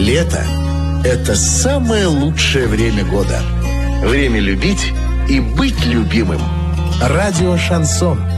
Лето – это самое лучшее время года. Время любить и быть любимым. Радио «Шансон».